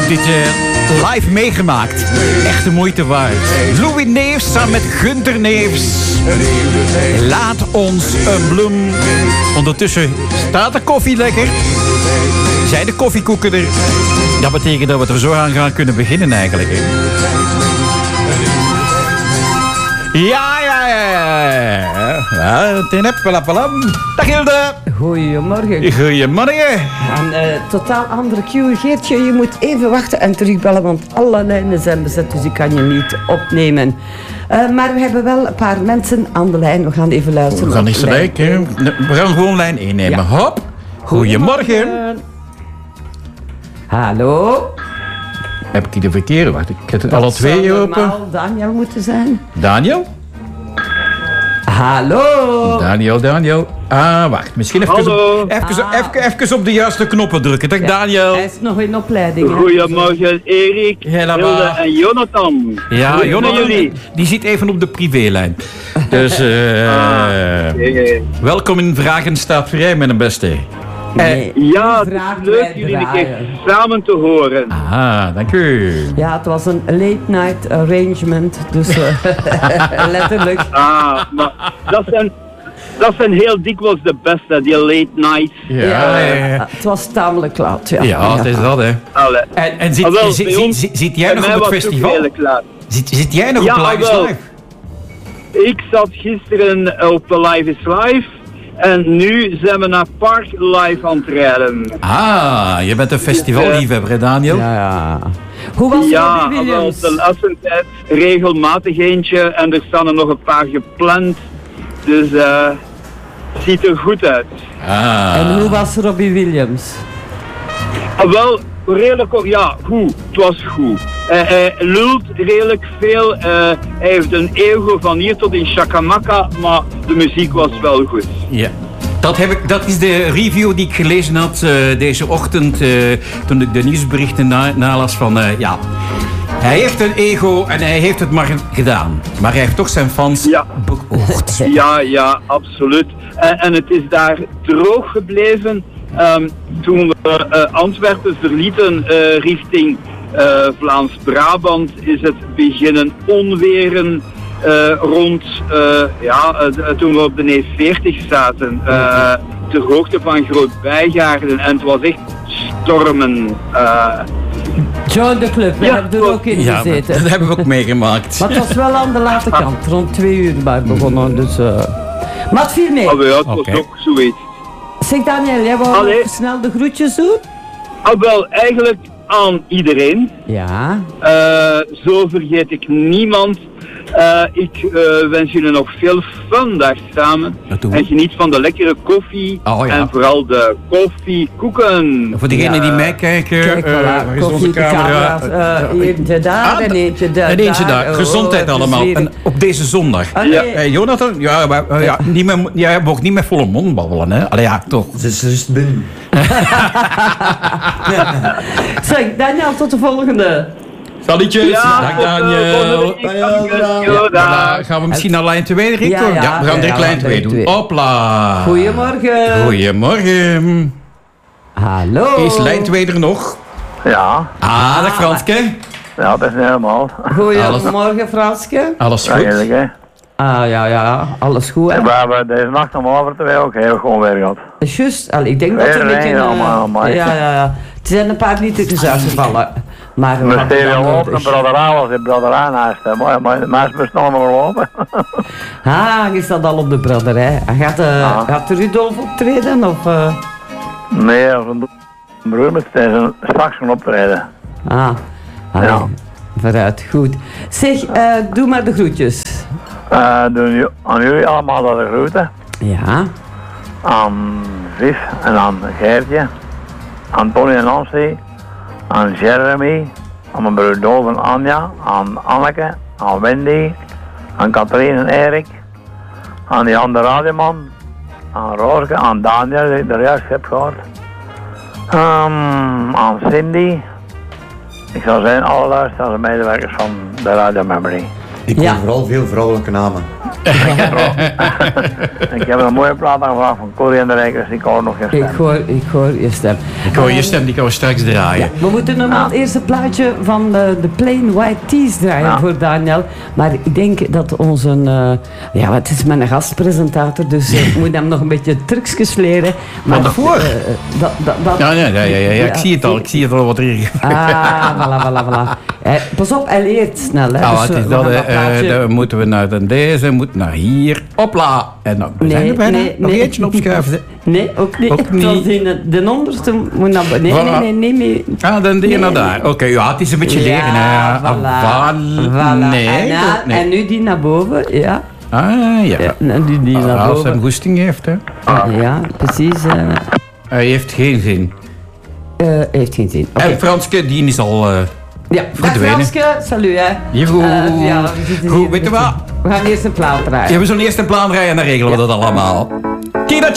heb dit live meegemaakt. Echt de moeite waard. Louis Neefs samen met Gunter Neefs. Laat ons een bloem. Ondertussen staat de koffie lekker. Zijn de koffiekoeken er? Dat betekent dat we er zo aan gaan kunnen beginnen eigenlijk. Hè? Ja. Dag Hilde. Goedemorgen. Goedemorgen. Een totaal andere cue. Geertje, je moet even wachten en terugbellen, want alle lijnen zijn bezet, dus ik kan je niet opnemen. Maar we hebben wel een paar mensen aan de lijn. We gaan even luisteren. We gaan niet gelijk, hè. We gaan gewoon lijn 1 nemen. Ja. Hop. Goedemorgen. Hallo. Heb ik de verkeerde? Wacht, ik heb het alle twee open. Dat zou Daniel moeten zijn. Daniel? Hallo. Daniel. Ah, wacht. Misschien even op de juiste knoppen drukken. Dag Daniel. Hij is nog in opleiding. Goedemorgen Erik, Hilde en Jonathan. Ja, Jonathan die zit even op de privélijn. Dus welkom in Vragen staat vrij, mijn beste. Ja, het is leuk jullie een keer samen te horen. Ah, dank u. Ja, het was een late night arrangement, dus letterlijk. Maar dat zijn heel dikwijls de beste, die late nights. Ja, het was tamelijk laat. Ja, het is dat, hè. En zit jij nog op het festival? Zit jij nog op Live is Live? Ik zat gisteren op Live is Live. En nu zijn we naar Park Live aan het rijden. Ah, je bent een festivalliefhebber, hè, Daniel? Ja. Hoe was Robbie Williams? Ja, de laatste tijd regelmatig eentje. En er staan er nog een paar gepland. Dus ziet er goed uit. En hoe was Robbie Williams? Wel, redelijk, goed. Het was goed. Hij lult redelijk veel. Hij heeft een ego van hier tot in Chacamaca, maar de muziek was wel goed. Ja. Dat is de review die ik gelezen had deze ochtend toen ik de nieuwsberichten nalas van hij heeft een ego en hij heeft het maar gedaan. Maar hij heeft toch zijn fans beoogd. Ja, absoluut. En het is daar droog gebleven. Toen we Antwerpen verlieten richting Vlaams-Brabant is het beginnen onweren toen we op de E40 zaten. Ter hoogte van Groot-Bijgaarden. En het was echt stormen. Join the club, we hebben er ook in gezeten. Dat hebben we ook meegemaakt. Maar het was wel aan de late kant, rond 2 uur bij begonnen. Dus, maar het viel mee. Het was ook zoiets. Zeg Daniel, jij wou nog snel de groetjes doen? Wel, eigenlijk aan iedereen. Ja. Zo vergeet ik niemand. Ik wens jullie nog veel fun daar samen. En geniet van de lekkere koffie. En vooral de koffiekoeken. Voor degenen die meekijken. Kijk, waar is onze camera? Eentje daar en eentje daar. En eentje daar. Gezondheid allemaal. En op deze zondag. Jonathan, jij mag niet met volle mond babbelen, hè? Allee, ja, toch. Het is rust binnen. Zeg, Daniel, tot de volgende. Salutjes. Dag Daniel. Gaan we misschien naar lijn 2, Rico? Ja, we gaan direct lijn 2 doen. Hopla. Goedemorgen. Hallo. Is lijn 2 er nog? Ja. Dag Franske. Ja, dat is niet helemaal. Goedemorgen Franske. Alles goed? Ja, alles goed. En we hebben deze nacht om over 2 ook heel gewoon weer gehad. Juist, ik denk dat er een beetje... Ja. Het zijn een paar litertjes uitgevallen. Maar we steden lopen, Broderaan was in Broderaan naast. Maar mensen moesten allemaal lopen. Je staat al op de braderij. Gaat Rudolf optreden? Of, Nee, zijn broer moet straks gaan optreden. Vooruit, goed. Zeg, doe maar de groetjes. Doen aan jullie allemaal de groeten. Ja. Aan Viv en aan Geertje. Aan Tony en Nancy. Aan Jeremy. Aan mijn broer Dolf en Anja. Aan Anneke. Aan Wendy. Aan Katrien en Erik. Aan die andere radioman. Aan Roorke. Aan Daniel, die ik er juist heb gehoord. Aan Cindy. Ik zou zeggen, alle luisteraars en medewerkers van de Radio Memory. Ik hoor vooral veel vrouwelijke namen. Ik heb een mooie plaat aangevraagd van Corrie en de Rijkers. Ik hoor nog je stem. Ik hoor je stem. Ik hoor je stem, die gaan we straks draaien. We moeten normaal het eerste plaatje van de Plain White Tees draaien voor Daniel. Maar ik denk dat onze... het is mijn gastpresentator, dus ik moet hem nog een beetje trucjes leren. Maar daarvoor? Ja, ik zie het al wat er hier. Voilà. Pas op, hij leert snel. Hè. Dus, het is dan moeten we naar deze, moet naar hier. Hopla. En dan zijn we bijna. Nog eentje opschuiven. Nee, ook niet. Ook niet. De onderste moet naar beneden. Nee. Ah, dan die naar daar. Oké, ja, het is een beetje leren. Voilà. Nee. En nu die naar boven, ja. Ah, ja. Nu die naar boven. Als hij goesting heeft, hè. Ja, precies. Hij heeft geen zin. Heeft geen zin. En Franske, die is al... Ja, Franske, salut hè. Goed, weet je wat? We gaan eerst een plaat draaien. Ja, we zullen eerst een plan rijden en dan regelen we dat allemaal.